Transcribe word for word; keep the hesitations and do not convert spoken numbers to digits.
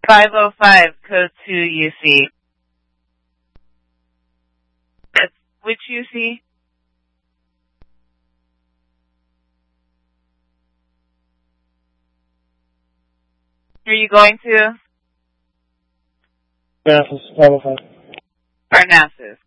five oh five, code two U C. Which U C? Are you going to? Parnassus, five oh five. Parnassus.